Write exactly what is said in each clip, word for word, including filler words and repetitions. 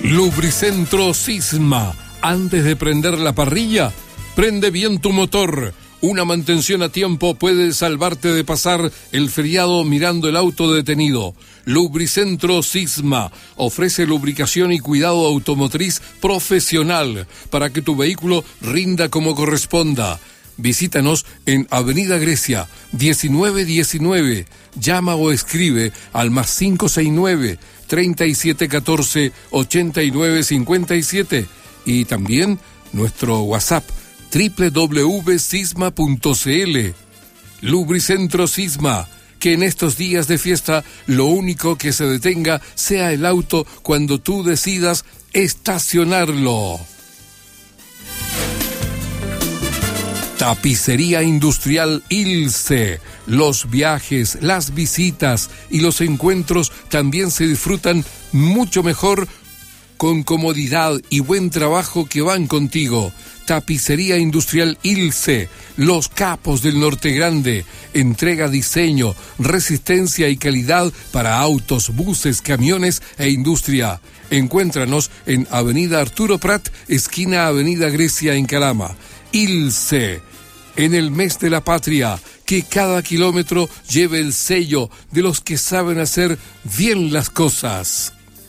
Lubricentro Sisma. Antes de prender la parrilla, prende bien tu motor. Una mantención a tiempo puede salvarte de pasar el feriado mirando el auto detenido. Lubricentro Sisma ofrece lubricación y cuidado automotriz profesional para que tu vehículo rinda como corresponda. Visítanos en Avenida Grecia, diecinueve diecinueve. Llama o escribe al más cinco seis nueve, treinta y siete catorce, ochenta y nueve cincuenta y siete. Y también nuestro WhatsApp, doble u doble u doble u punto sisma punto c l. Lubricentro Sisma, que en estos días de fiesta lo único que se detenga sea el auto cuando tú decidas estacionarlo. Tapicería Industrial Ilse. Los viajes, las visitas y los encuentros también se disfrutan mucho mejor con comodidad y buen trabajo que van contigo. Tapicería Industrial Ilse, los capos del Norte Grande. Entrega diseño, resistencia y calidad para autos, buses, camiones e industria. Encuéntranos en Avenida Arturo Prat, esquina Avenida Grecia en Calama. Ilse, en el mes de la patria, que cada kilómetro lleve el sello de los que saben hacer bien las cosas.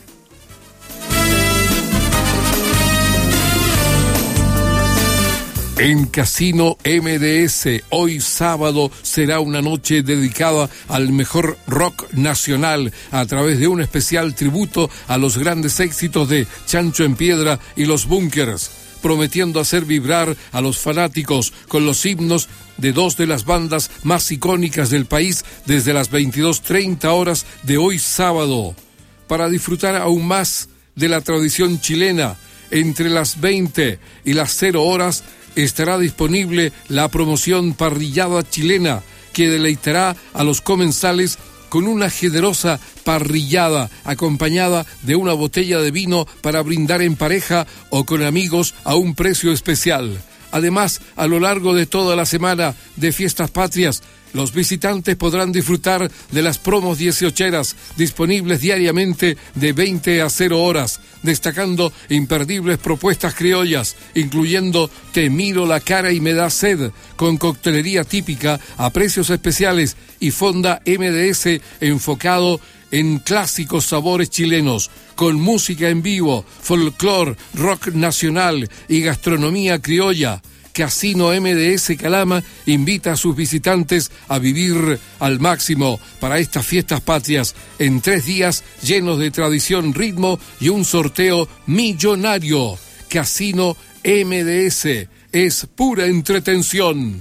En Casino M D S, hoy sábado será una noche dedicada al mejor rock nacional a través de un especial tributo a los grandes éxitos de Chancho en Piedra y los Bunkers, prometiendo hacer vibrar a los fanáticos con los himnos de dos de las bandas más icónicas del país desde las veintidós treinta horas de hoy sábado. Para disfrutar aún más de la tradición chilena, entre las veinte y las cero horas estará disponible la promoción parrillada chilena, que deleitará a los comensales con una generosa parrillada acompañada de una botella de vino para brindar en pareja o con amigos a un precio especial. Además, a lo largo de toda la semana de Fiestas Patrias, los visitantes podrán disfrutar de las promos dieciocheras disponibles diariamente de veinte a cero horas, destacando imperdibles propuestas criollas, incluyendo Te miro la cara y me da sed, con coctelería típica a precios especiales y fonda M D S enfocado en clásicos sabores chilenos, con música en vivo, folclore, rock nacional y gastronomía criolla. Casino M D S Calama invita a sus visitantes a vivir al máximo para estas fiestas patrias en tres días llenos de tradición, ritmo y un sorteo millonario. Casino M D S es pura entretención.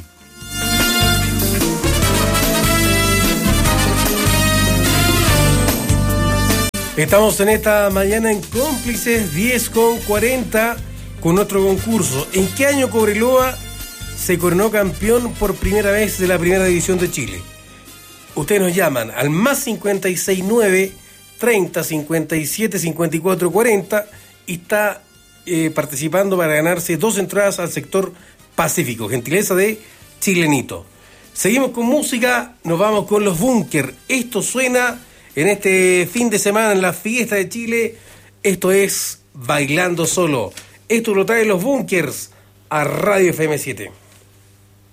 Estamos en esta mañana en Cómplices diez con cuarenta con nuestro concurso. ¿En qué año Cobreloa se coronó campeón por primera vez de la Primera División de Chile? Ustedes nos llaman al más cincuenta y seis nueve, treinta, cincuenta y siete, cincuenta y cuatro, cuarenta y está eh, participando para ganarse dos entradas al sector Pacífico, gentileza de Chilenito. Seguimos con música, nos vamos con los Bunkers. Esto suena en este fin de semana en la fiesta de Chile. Esto es Bailando Solo. Esto lo trae los Bunkers a Radio F M siete.